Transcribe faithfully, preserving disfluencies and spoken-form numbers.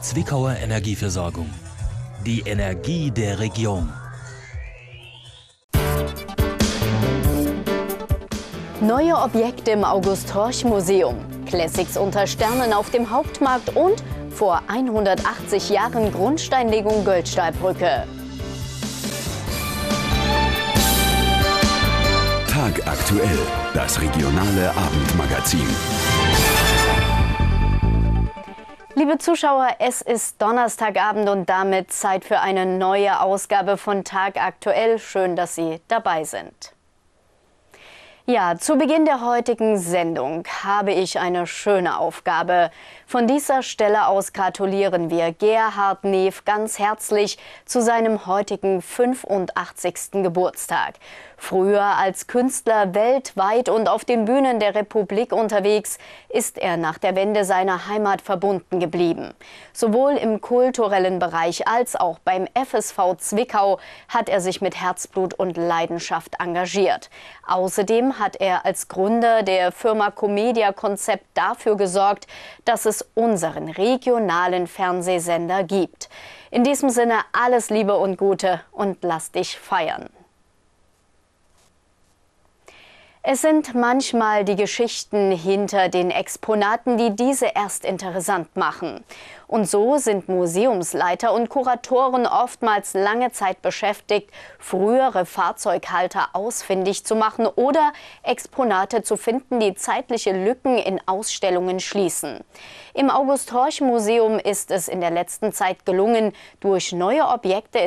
Zwickauer Energieversorgung. Die Energie der Region. Neue Objekte im August-Horch-Museum, Classics unter Sternen auf dem Hauptmarkt und vor hundertachtzig Jahren Grundsteinlegung Göldstahlbrücke. Tag aktuell, das regionale Abendmagazin. Liebe Zuschauer, es ist Donnerstagabend und damit Zeit für eine neue Ausgabe von Tag aktuell. Schön, dass Sie dabei sind. Ja, zu Beginn der heutigen Sendung habe ich eine schöne Aufgabe. Von dieser Stelle aus gratulieren wir Gerhard Neef ganz herzlich zu seinem heutigen fünfundachtzigsten Geburtstag. Früher als Künstler weltweit und auf den Bühnen der Republik unterwegs, ist er nach der Wende seiner Heimat verbunden geblieben. Sowohl im kulturellen Bereich als auch beim F S V Zwickau hat er sich mit Herzblut und Leidenschaft engagiert. Außerdem hat er als Gründer der Firma Comedia Konzept dafür gesorgt, dass es unseren regionalen Fernsehsender gibt. In diesem Sinne alles Liebe und Gute und lass dich feiern. Es sind manchmal die Geschichten hinter den Exponaten, die diese erst interessant machen. Und so sind Museumsleiter und Kuratoren oftmals lange Zeit beschäftigt, frühere Fahrzeughalter ausfindig zu machen oder Exponate zu finden, die zeitliche Lücken in Ausstellungen schließen. Im August-Horch-Museum ist es in der letzten Zeit gelungen, durch neue Objekte